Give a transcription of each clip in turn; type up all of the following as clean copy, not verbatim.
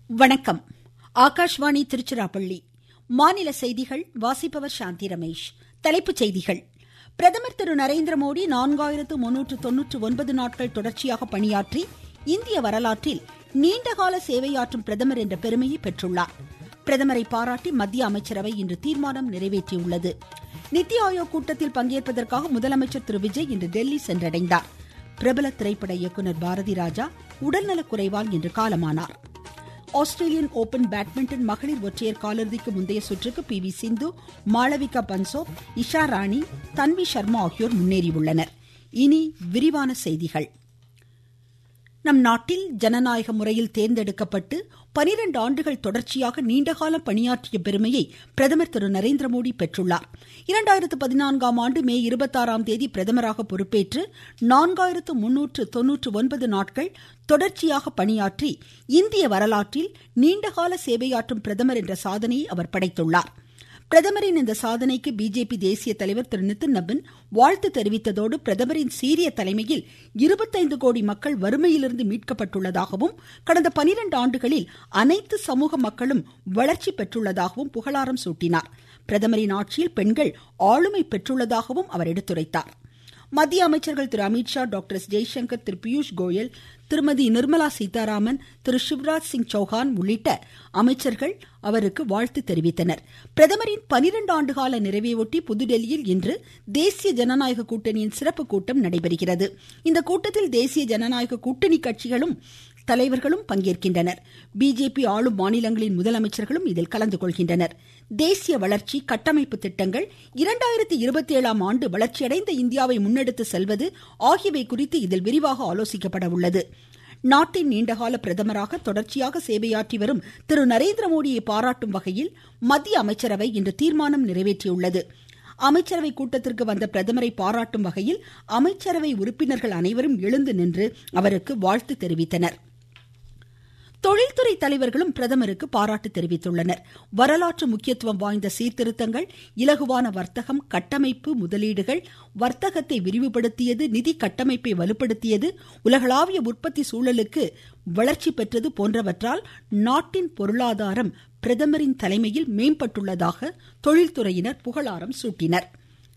வணக்கம். ஆகாஷ்வாணி திருச்சிராப்பள்ளி. மாநில செய்திகள் வாசிப்பவர் சாந்தி ரமேஷ். தலைப்புச் செய்திகள். பிரதமர் திரு நரேந்திரமோடி 4399 நாட்கள் தொடர்ச்சியாக பணியாற்றி இந்திய வரலாற்றில் நீண்டகால சேவையாற்றும் பிரதமர் என்ற பெருமையை பெற்றுள்ளார். பிரதமரை பாராட்டி மத்திய அமைச்சரவை இன்று தீர்மானம் நிறைவேற்றியுள்ளது. நித்தி ஆயோக் கூட்டத்தில் பங்கேற்பதற்காக முதலமைச்சர் திரு விஜய் இன்று டெல்லி சென்றடைந்தார். பிரபல திரைப்பட இயக்குனர் பாரதி ராஜா உடல்நலக்குறைவால் இன்று காலமானார். ஆஸ்திரேலியன் ஓபன் பேட்மிண்டன் மகளிர் ஒற்றையர் காலிறுதிக்கு முந்தைய சுற்றுக்கு PV சிந்து, மாளவிகா பன்சோப், இஷா ராணி, தன்வி சர்மா ஆகியோர் முன்னேறியுள்ளனர். இனி விரிவான செய்திகள். நம் நாட்டில் ஜனநாயக முறையில் தேர்ந்தெடுக்கப்பட்டு 12 ஆண்டுகள் தொடர்ச்சியாக நீண்டகாலம் பணியாற்றிய பெருமையை பிரதமர் திரு நரேந்திரமோடி பெற்றுள்ளார். 2014ஆம் ஆண்டு மே 26ஆம் தேதி பிரதமராக பொறுப்பேற்று 4399 நாட்கள் தொடர்ச்சியாக பணியாற்றி இந்திய வரலாற்றில் நீண்டகால சேவையாற்றும் பிரதமர் என்ற சாதனையை அவர் படைத்துள்ளார். பிரதமரின் இந்த சாதனைக்கு பிஜேபி தேசிய தலைவர் திரு நிதின் நபின் வாழ்த்து தெரிவித்ததோடு பிரதமரின் சீரிய தலைமையில் 25 கோடி மக்கள் வறுமையிலிருந்து மீட்கப்பட்டுள்ளதாகவும் கடந்த 12 ஆண்டுகளில் அனைத்து சமூக மக்களும் வளர்ச்சி பெற்றுள்ளதாகவும் புகழாரம் சூட்டினார். பிரதமரின் ஆட்சியில் பெண்கள் ஆளுமை பெற்றுள்ளதாகவும் அவர் எடுத்துரைத்தார். மத்திய அமைச்சர்கள் திரு அமித்ஷா, டாக்டர் எஸ். ஜெய்சங்கர், திரு பியூஷ் கோயல், திருமதி நிர்மலா சீதாராமன், திரு சிவராஜ் சிங் சௌஹான் உள்ளிட்ட அமைச்சர்கள் அவருக்கு வாழ்த்து தெரிவித்தனர். பிரதமரின் 12 ஆண்டுகால நிறைவையொட்டி புதுடெல்லியில் இன்று தேசிய ஜனநாயக கூட்டணியின் சிறப்பு கூட்டம் நடைபெறுகிறது. இந்த கூட்டத்தில் தேசிய ஜனநாயக கூட்டணி கட்சிகளும் தலைவர்களும் பங்கேற்கின்றனர். பிஜேபி ஆளும் மாநிலங்களின் முதலமைச்சர்களும் இதில் கலந்து கொள்கின்றனர். தேசிய வளர்ச்சி, கட்டமைப்பு திட்டங்கள், 2027ஆம் ஆண்டு வளர்ச்சியடைந்த இந்தியாவை முன்னெடுத்து செல்வது ஆகியவை குறித்து இதில் விரிவாக ஆலோசிக்கப்பட உள்ளது. நாட்டின் நீண்டகால பிரதமராக தொடர்ச்சியாக சேவையாற்றி வரும் திரு நரேந்திரமோடியை பாராட்டும் வகையில் மத்திய அமைச்சரவை இன்று தீர்மானம் நிறைவேற்றியுள்ளது. அமைச்சரவை கூட்டத்திற்கு வந்த பிரதமரை பாராட்டும் வகையில் அமைச்சரவை உறுப்பினர்கள் அனைவரும் எழுந்து நின்று அவருக்கு வாழ்த்து தெரிவித்தனர். தொழில்துறை தலைவர்களும் பிரதமருக்கு பாராட்டு தெரிவித்துள்ளனர். வரலாற்று முக்கியத்துவம் வாய்ந்த சீர்திருத்தங்கள், இலகுவான வர்த்தகம், கட்டமைப்பு முதலீடுகள், வர்த்தகத்தை விரிவுபடுத்தியது, நிதி கட்டமைப்பை வலுப்படுத்தியது, உலகளாவிய உற்பத்தி சூழலுக்கு வளர்ச்சி பெற்றது போன்றவற்றால் நாட்டின் பொருளாதாரம் பிரதமரின் தலைமையில் மேம்பட்டுள்ளதாக தொழில்துறையினர் புகழாரம் சூட்டினர்.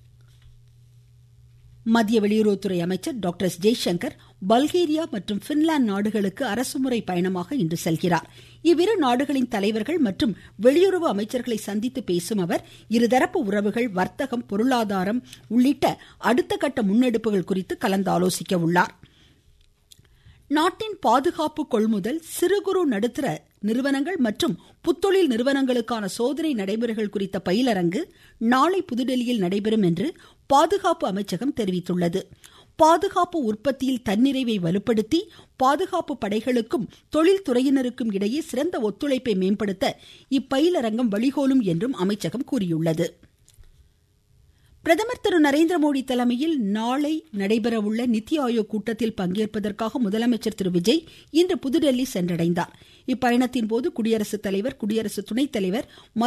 மத்திய வெளியுறவுத்துறை அமைச்சர் டாக்டர் எஸ். ஜெய்சங்கர் பல்கேரியா மற்றும் பின்லாந்து நாடுகளுக்கு அரசுமுறை பயணமாக இன்று செல்கிறார். இவ்விரு நாடுகளின் தலைவர்கள் மற்றும் வெளியுறவு அமைச்சர்களை சந்தித்து பேசும் அவர் இருதரப்பு உறவுகள், வர்த்தகம், பொருளாதாரம் உள்ளிட்ட அடுத்த கட்ட முன்னெடுப்புகள் குறித்து கலந்தாலோசிக்க உள்ளார். நாட்டின் பாதுகாப்பு கொள்முதல், சிறு குறு நடுத்தர நிறுவனங்கள் மற்றும் புத்தொழில் நிறுவனங்களுக்கான சோதனை நடைமுறைகள் குறித்த பயிலரங்கு நாளை புதுடெல்லியில் நடைபெறும் என்று பாதுகாப்பு அமைச்சகம் தெரிவித்துள்ளது. பாதுகாப்பு உற்பத்தியில் தன்னிறைவை வலுப்படுத்தி பாதுகாப்பு படைகளுக்கும் தொழில்துறையினருக்கும் இடையே சிறந்த ஒத்துழைப்பை மேம்படுத்த இப்பயிலரங்கம் வழிகோலும் என்றும் அமைச்சகம் கூறியுள்ளது. பிரதமர் திரு நரேந்திரமோடி தலைமையில் நாளை நடைபெறவுள்ள நித்தி ஆயோக் கூட்டத்தில் பங்கேற்பதற்காக முதலமைச்சர் திரு விஜய் இன்று புதுடெல்லி சென்றடைந்தார். இப்பயணத்தின் போது குடியரசுத் தலைவர், குடியரசு துணைத் தலைவர்,